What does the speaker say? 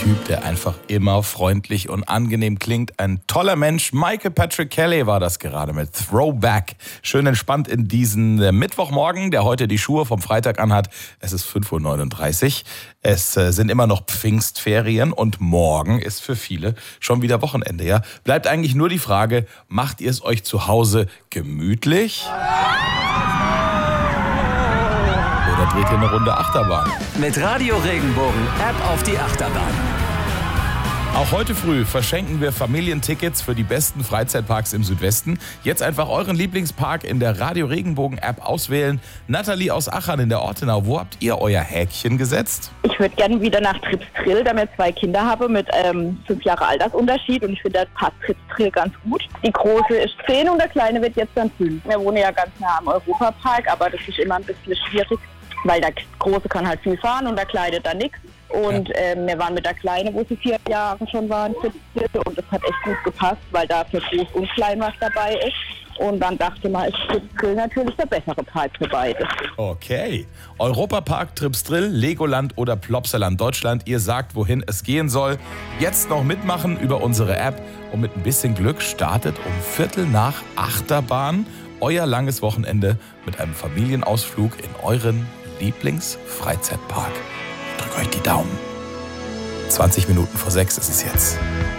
Typ, der einfach immer freundlich und angenehm klingt. Ein toller Mensch. Michael Patrick Kelly war das gerade mit Throwback. Schön entspannt in diesen Mittwochmorgen, der heute die Schuhe vom Freitag anhat. Es ist 5:39 Uhr. Es sind immer noch Pfingstferien und morgen ist für viele schon wieder Wochenende. Ja? Bleibt eigentlich nur die Frage, macht ihr es euch zu Hause gemütlich? Oder dreht ihr eine Runde Achterbahn? Mit Radio Regenbogen App auf die Achterbahn. Auch heute früh verschenken wir Familientickets für die besten Freizeitparks im Südwesten. Jetzt einfach euren Lieblingspark in der Radio Regenbogen App auswählen. Nathalie aus Achern in der Ortenau, wo habt ihr euer Häkchen gesetzt? Ich würde gerne wieder nach Trips Drill, da wir 2 Kinder haben mit 5 Jahre Altersunterschied und ich finde, das passt Trips Drill ganz gut. Die Große ist 10 und der Kleine wird jetzt dann 5. Wir wohnen ja ganz nah am Europapark, aber das ist immer ein bisschen schwierig, weil der Große kann halt viel fahren und der Kleine dann nichts. Und wir waren mit der Kleinen, wo sie 4 Jahre schon waren, und das hat echt gut gepasst, weil da für Groß und Klein was dabei ist. Und dann dachte man, ist Tripsdrill natürlich der bessere Park für beide. Okay. Europapark, Tripsdrill, Legoland oder Plopsaland Deutschland. Ihr sagt, wohin es gehen soll. Jetzt noch mitmachen über unsere App. Und mit ein bisschen Glück startet um 7:45 Achterbahn euer langes Wochenende mit einem Familienausflug in euren Lieblingsfreizeitpark. Drückt euch die Daumen. 20 Minuten vor 6 ist es jetzt.